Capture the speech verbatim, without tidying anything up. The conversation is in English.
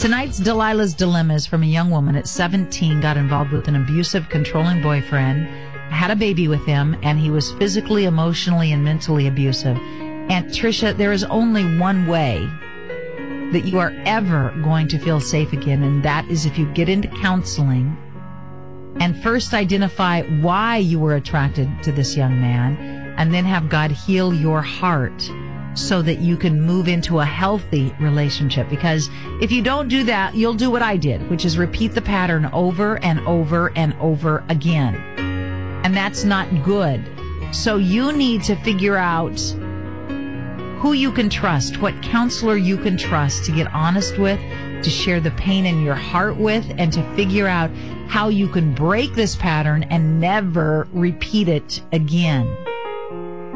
Tonight's Delilah's Dilemma is from a young woman at seventeen, got involved with an abusive, controlling boyfriend, had a baby with him, and he was physically, emotionally, and mentally abusive. And Trisha, there is only one way that you are ever going to feel safe again, and that is if you get into counseling and first identify why you were attracted to this young man, and then have God heal your heart so that you can move into a healthy relationship. Because if you don't do that, you'll do what I did, which is repeat the pattern over and over and over again. And that's not good. So you need to figure out who you can trust, what counselor you can trust to get honest with, to share the pain in your heart with, and to figure out how you can break this pattern and never repeat it again.